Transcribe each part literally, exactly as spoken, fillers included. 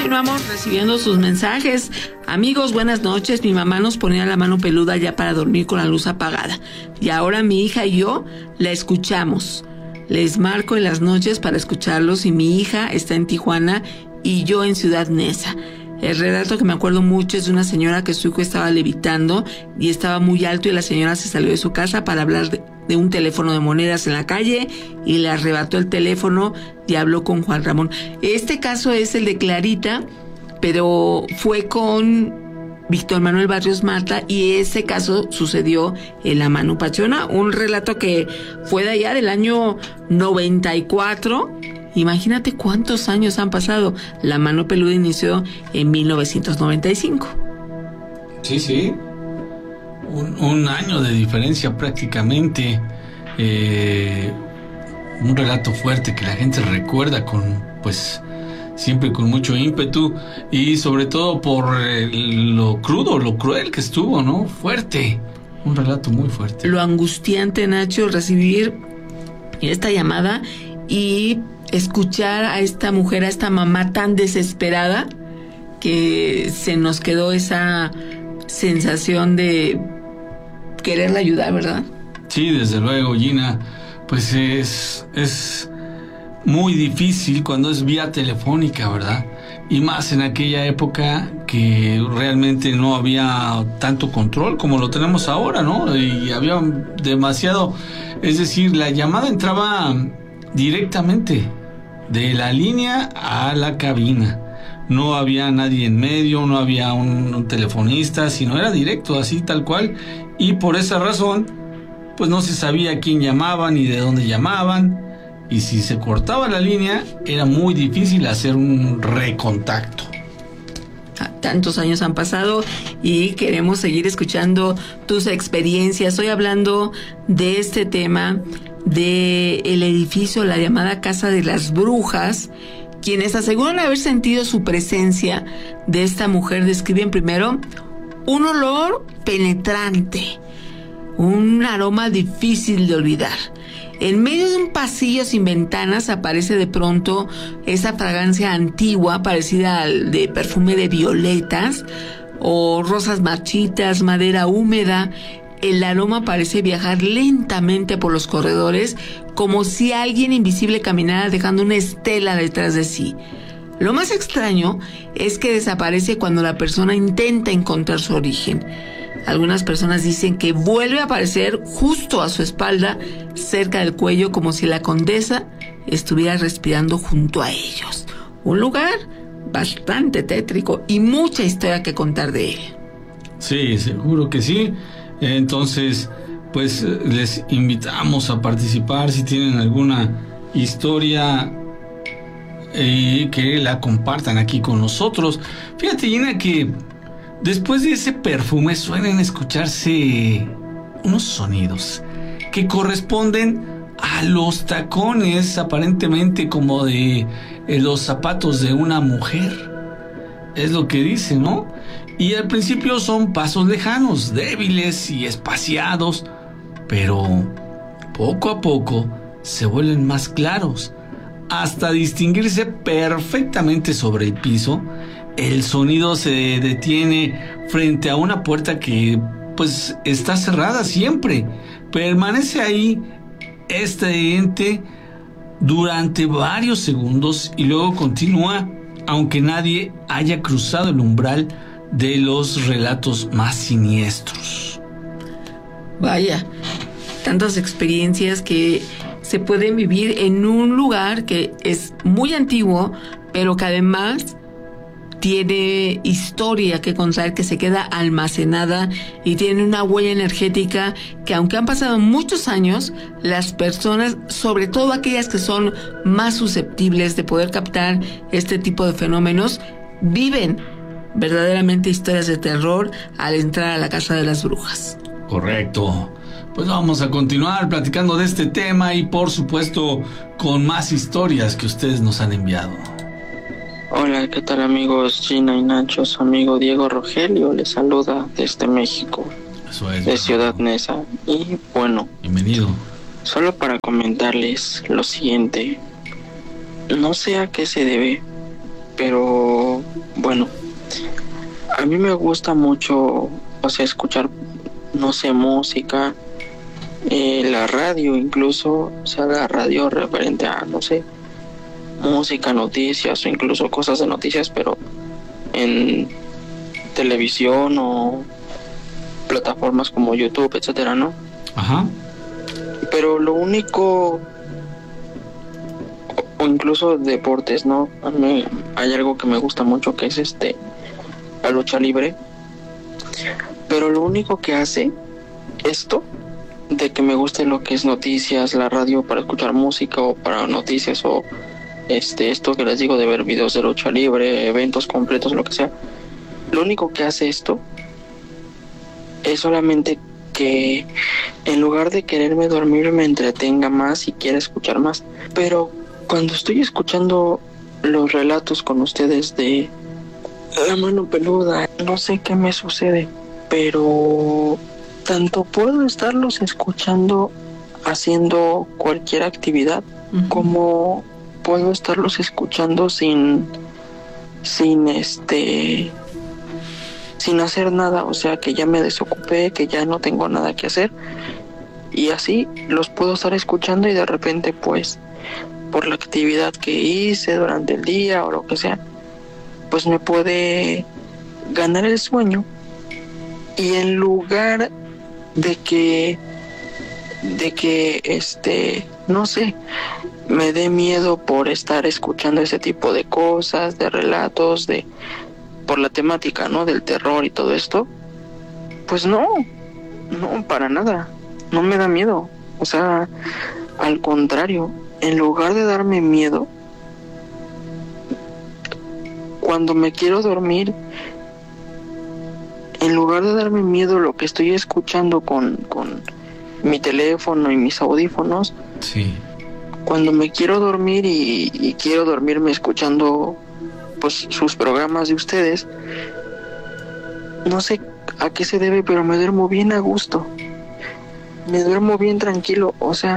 continuamos recibiendo sus mensajes. Amigos, buenas noches. Mi mamá nos ponía la mano peluda ya para dormir con la luz apagada. Y ahora mi hija y yo la escuchamos. Les marco en las noches para escucharlos y mi hija está en Tijuana y yo en Ciudad Neza. El relato que me acuerdo mucho es de una señora que su hijo estaba levitando y estaba muy alto y la señora se salió de su casa para hablar de, de un teléfono de monedas en la calle y le arrebató el teléfono y habló con Juan Ramón. Este caso es el de Clarita, pero fue con Víctor Manuel Barrios Mata y ese caso sucedió en la Manu Pachona, un relato que fue de allá del año noventa y cuatro. Imagínate cuántos años han pasado. La Mano Peluda inició en mil novecientos noventa y cinco. Sí, sí. Un, un año de diferencia prácticamente. Eh, un relato fuerte que la gente recuerda con, pues, siempre con mucho ímpetu y sobre todo por eh, lo crudo, lo cruel que estuvo, ¿no? Fuerte. Un relato muy fuerte. Lo angustiante, Nacho, recibir esta llamada y escuchar a esta mujer, a esta mamá tan desesperada, que se nos quedó esa sensación de quererla ayudar, ¿verdad? Sí, desde luego, Gina. Pues es, es muy difícil cuando es vía telefónica, ¿verdad? Y más en aquella época que realmente no había tanto control como lo tenemos ahora, ¿no? Y había demasiado, es decir, la llamada entraba directamente de la línea a la cabina. No había nadie en medio, no había un, un telefonista, sino era directo, así tal cual. Y por esa razón, pues no se sabía quién llamaba ni de dónde llamaban. Y si se cortaba la línea, era muy difícil hacer un recontacto. Tantos años han pasado y queremos seguir escuchando tus experiencias. Estoy hablando de este tema de el edificio, la llamada Casa de las Brujas. Quienes aseguran haber sentido su presencia de esta mujer describen primero un olor penetrante, un aroma difícil de olvidar. En medio de un pasillo sin ventanas aparece de pronto esa fragancia antigua parecida al de perfume de violetas o rosas marchitas, madera húmeda. El aroma parece viajar lentamente por los corredores como si alguien invisible caminara dejando una estela detrás de sí. Lo más extraño es que desaparece cuando la persona intenta encontrar su origen. Algunas personas dicen que vuelve a aparecer justo a su espalda, cerca del cuello, como si la condesa estuviera respirando junto a ellos. Un lugar bastante tétrico y mucha historia que contar de él. Sí, seguro que sí. Entonces, pues les invitamos a participar si tienen alguna historia y eh, que la compartan aquí con nosotros. Fíjate, Gina, que después de ese perfume suelen escucharse unos sonidos que corresponden a los tacones, aparentemente como de eh, los zapatos de una mujer. Es lo que dice, ¿no? Y al principio son pasos lejanos, débiles y espaciados, pero poco a poco se vuelven más claros, hasta distinguirse perfectamente sobre el piso. El sonido se detiene frente a una puerta que, pues, está cerrada siempre. Permanece ahí este ente durante varios segundos y luego continúa, aunque nadie haya cruzado el umbral de los relatos más siniestros. Vaya, tantas experiencias que se pueden vivir en un lugar que es muy antiguo, pero que además tiene historia que contar, que se queda almacenada y tiene una huella energética que, aunque han pasado muchos años, las personas, sobre todo aquellas que son más susceptibles de poder captar este tipo de fenómenos, viven verdaderamente historias de terror al entrar a la Casa de las Brujas. Correcto. Pues vamos a continuar platicando de este tema y, por supuesto, con más historias que ustedes nos han enviado. Hola, ¿qué tal, amigos? Gina y Nacho, su amigo Diego Rogelio les saluda desde México, Eso es, de Ciudad Neza. Y bueno, bienvenido. Solo para comentarles lo siguiente, no sé a qué se debe, pero bueno, a mí me gusta mucho, o sea, escuchar, no sé, música, eh, la radio incluso, o sea, la radio referente a, no sé, música, noticias o incluso cosas de noticias, pero en televisión o plataformas como YouTube, etcétera, ¿no? Ajá. Pero lo único, o incluso deportes, ¿no? A mí hay algo que me gusta mucho, que es este la lucha libre. Pero lo único que hace esto de que me guste lo que es noticias, la radio para escuchar música o para noticias, o este esto que les digo de ver videos de lucha libre, eventos completos, lo que sea, lo único que hace esto es solamente que en lugar de quererme dormir me entretenga más y quiera escuchar más. Pero cuando estoy escuchando los relatos con ustedes de La Mano Peluda, no sé qué me sucede, pero tanto puedo estarlos escuchando haciendo cualquier actividad, uh-huh, como puedo estarlos escuchando sin sin este sin hacer nada, o sea, que ya me desocupé, que ya no tengo nada que hacer, y así los puedo estar escuchando y de repente, pues, por la actividad que hice durante el día o lo que sea, pues me puede ganar el sueño, y en lugar de que de que este no sé, me dé miedo por estar escuchando ese tipo de cosas, de relatos, de por la temática, ¿no?, del terror y todo esto, pues no, no, para nada, no me da miedo. O sea, al contrario, en lugar de darme miedo, cuando me quiero dormir, en lugar de darme miedo lo que estoy escuchando con, con mi teléfono y mis audífonos, sí, cuando me quiero dormir y, y quiero dormirme escuchando pues sus programas de ustedes, no sé a qué se debe, pero me duermo bien a gusto, me duermo bien tranquilo, o sea,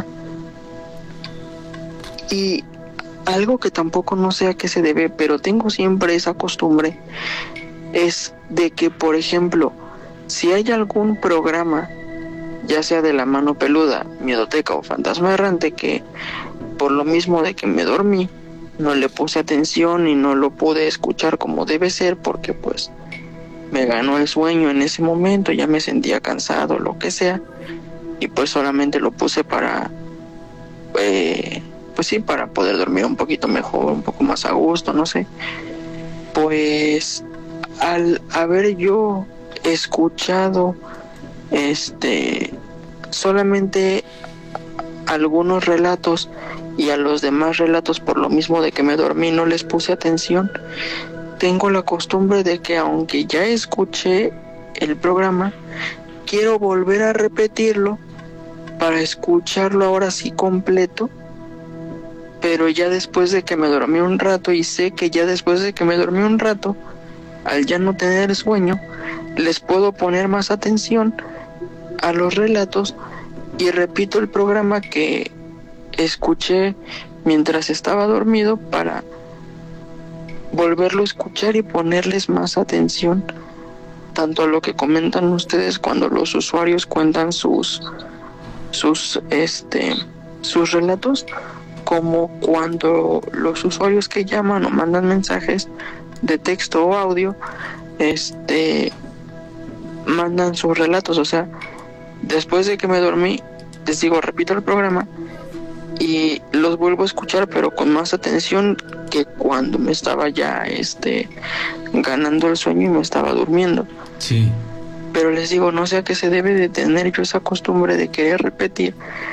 y algo que tampoco no sé a qué se debe, pero tengo siempre esa costumbre, es de que, por ejemplo, si hay algún programa, ya sea de La Mano Peluda, Miedoteca o Fantasma Errante, que por lo mismo de que me dormí, no le puse atención y no lo pude escuchar como debe ser, porque pues me ganó el sueño en ese momento, ya me sentía cansado, lo que sea, y pues solamente lo puse para, eh, pues sí, para poder dormir un poquito mejor, un poco más a gusto, no sé. Pues al haber yo escuchado este solamente algunos relatos, y a los demás relatos, por lo mismo de que me dormí, no les puse atención, tengo la costumbre de que aunque ya escuché el programa, quiero volver a repetirlo para escucharlo ahora sí completo, pero ya después de que me dormí un rato, y sé que ya después de que me dormí un rato, al ya no tener sueño, les puedo poner más atención a los relatos y repito el programa que escuché mientras estaba dormido para volverlo a escuchar y ponerles más atención tanto a lo que comentan ustedes cuando los usuarios cuentan sus sus este sus relatos, como cuando los usuarios que llaman o mandan mensajes de texto o audio este mandan sus relatos. O sea, después de que me dormí, les digo, repito el programa y los vuelvo a escuchar, pero con más atención que cuando me estaba ya este ganando el sueño y me estaba durmiendo. Sí. Pero les digo, no sé a qué se debe de tener yo esa costumbre de querer repetir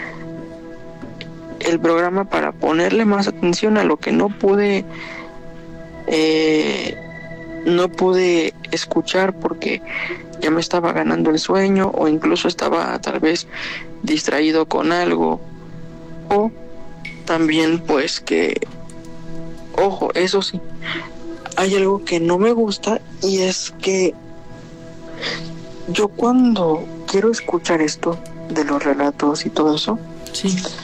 el programa para ponerle más atención a lo que no pude eh, no pude escuchar porque ya me estaba ganando el sueño, o incluso estaba tal vez distraído con algo. O también pues que, ojo, eso sí, hay algo que no me gusta, y es que yo cuando quiero escuchar esto de los relatos y todo eso, sí,